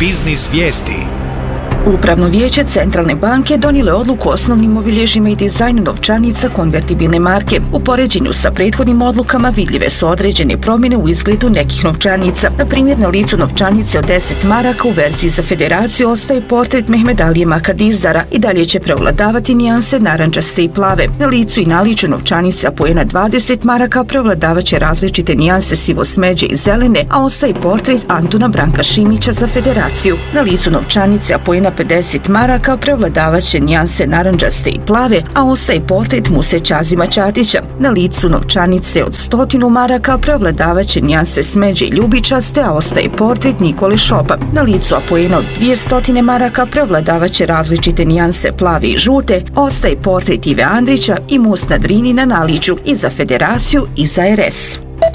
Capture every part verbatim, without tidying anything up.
Biznis vijesti. Upravno vijeće Centralne banke donijelo je odluku o osnovnim obilježjima i dizajnu novčanica konvertibilne marke. U poređenju sa prethodnim odlukama vidljive su određene promjene u izgledu nekih novčanica. Na primjer, na licu novčanice od deset maraka u verziji za federaciju ostaje portret Mehmed Alije Makadizdara i dalje će prevladavati nijanse narandžaste i plave. Na licu i naličju novčanice apoena dvadeset maraka prevladavat će različite nijanse sivo-smeđe i zelene, a ostaje portret Antuna Branka Šimića za federaciju. Na licu novčanice apoena pedeset maraka prevladavat će nijanse narandžaste i plave, a ostaje portret Muse Čazima Čatića. Na licu novčanice od stotinu maraka prevladavat će nijanse smeđe i ljubičaste, a ostaje portret Nikole Šopa. Na licu apoena od dvjesto maraka prevladavat će različite nijanse plave i žute, ostaje portret Ive Andrića i Most na Drini na naličju i za federaciju i za er es.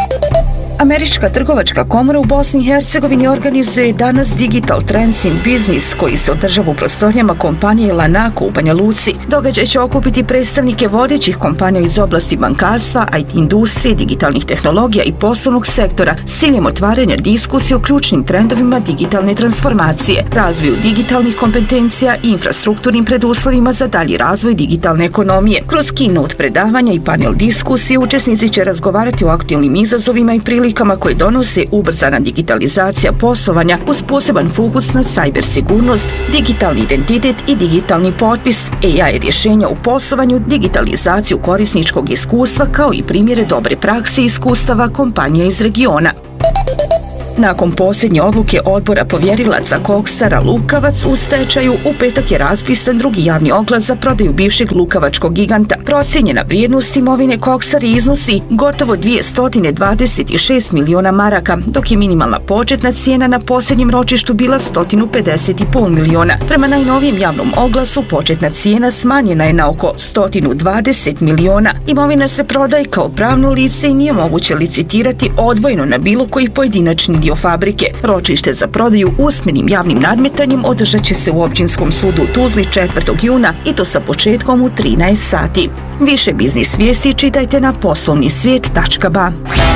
Američka trgovačka komora u Bosni i Hercegovini organizuje danas Digital Trends in Business koji se održava u prostorijama kompanije Lanako u Banja Luci. Događaj će okupiti predstavnike vodećih kompanija iz oblasti bankarstva, i te industrije, digitalnih tehnologija i poslovnog sektora s ciljem otvaranja diskusije o ključnim trendovima digitalne transformacije, razvoju digitalnih kompetencija i infrastrukturnim preduslovima za dalji razvoj digitalne ekonomije. Kroz keynote predavanja i panel diskusije učesnici će razgovarati o aktualnim izazovima i prilikama koje donose ubrzana digitalizacija poslovanja uz poseban fokus na cyber sigurnost, digitalni identitet i digitalni potpis, A I rješenja u poslovanju, digitalizaciju korisničkog iskustva kao i primjere dobre prakse i iskustava kompanija iz regiona. Nakon posljednje odluke odbora povjerilaca Koksara Lukavac u stečaju, u petak je raspisan drugi javni oglas za prodaju bivšeg lukavačkog giganta. Procijenjena vrijednost imovine Koksari iznosi gotovo dvjesto dvadeset šest miliona maraka, dok je minimalna početna cijena na posljednjem ročištu bila sto pedeset i pet miliona. Prema najnovijem javnom oglasu početna cijena smanjena je na oko sto dvadeset miliona. Imovina se prodaje kao pravno lice i nije moguće licitirati odvojeno na bilo koji pojedinačni dio fabrike. Ročište za prodaju usmenim javnim nadmetanjem održat će se u Općinskom sudu u Tuzli četvrtog juna i to sa početkom u trinaest sati. Više biznis vijesti čitajte na poslovni svijet tačka ba.